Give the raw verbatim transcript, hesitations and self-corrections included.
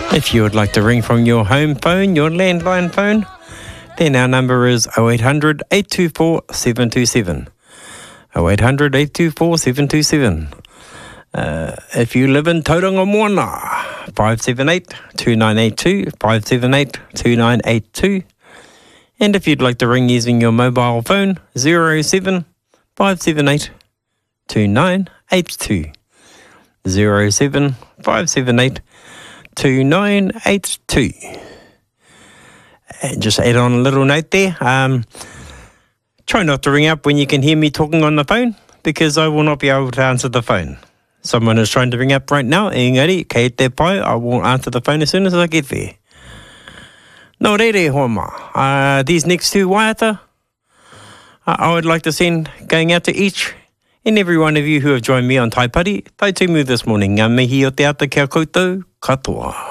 If you would like to ring from your home phone, your landline phone, then our number is oh eight hundred, eight two four, seven two seven. oh eight hundred, eight two four, seven two seven. Uh, if you live in Tauranga Moana, five seven eight, two nine eight two, five seven eight, two nine eight two. And if you'd like to ring using your mobile phone, zero seven, five seven eight, two nine eight two. zero seven, five seven eight, two nine eight two. And just add on a little note there. Um, try not to ring up when you can hear me talking on the phone, because I will not be able to answer the phone. Someone is trying to ring up right now. Engari, kei te pai, I will answer the phone as soon as I get there. No reire, homa. Uh, these next two waiata, uh, I would like to send going out to each and every one of you who have joined me on Taipari, Tai Tumu this morning. Ngā mihi o te ata kia koutou, katoa.